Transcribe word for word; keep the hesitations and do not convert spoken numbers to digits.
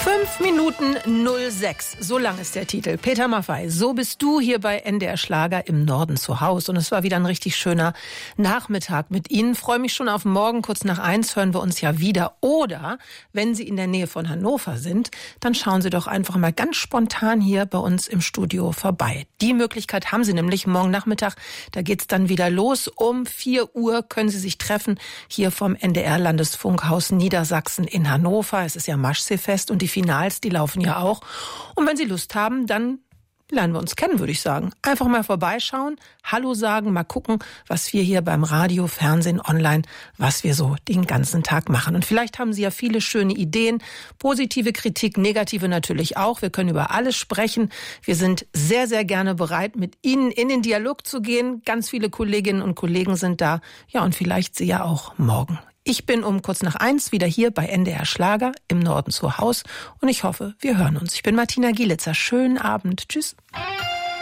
Fünf Minuten null sechs, so lang ist der Titel. Peter Maffay, so bist du hier bei N D R Schlager im Norden zu Hause. Und es war wieder ein richtig schöner Nachmittag mit Ihnen. Freue mich schon auf morgen, kurz nach eins hören wir uns ja wieder. Oder, wenn Sie in der Nähe von Hannover sind, dann schauen Sie doch einfach mal ganz spontan hier bei uns im Studio vorbei. Die Möglichkeit haben Sie nämlich morgen Nachmittag. Da geht's dann wieder los. Um vier Uhr können Sie sich treffen hier vom N D R Landesfunkhaus Niedersachsen in Hannover. Es ist ja Maschseefest und die Finals, die laufen ja auch. Und wenn Sie Lust haben, dann lernen wir uns kennen, würde ich sagen. Einfach mal vorbeischauen, Hallo sagen, mal gucken, was wir hier beim Radio, Fernsehen, online, was wir so den ganzen Tag machen. Und vielleicht haben Sie ja viele schöne Ideen, positive Kritik, negative natürlich auch. Wir können über alles sprechen. Wir sind sehr, sehr gerne bereit, mit Ihnen in den Dialog zu gehen. Ganz viele Kolleginnen und Kollegen sind da. Ja, und vielleicht Sie ja auch morgen. Ich bin um kurz nach eins wieder hier bei N D R Schlager im Norden zu Haus und ich hoffe, wir hören uns. Ich bin Martina Gielitzer. Schönen Abend. Tschüss.